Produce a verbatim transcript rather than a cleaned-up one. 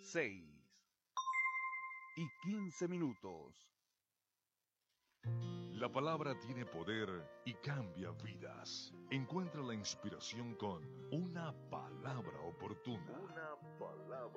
seis y quince minutos. La palabra tiene poder y cambia vidas. Encuentra la inspiración con una palabra oportuna. Una palabra